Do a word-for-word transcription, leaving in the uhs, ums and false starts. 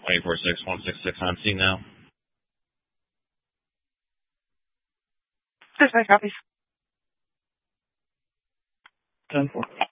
twenty-four six one six six on scene now. There's my copies. ten four.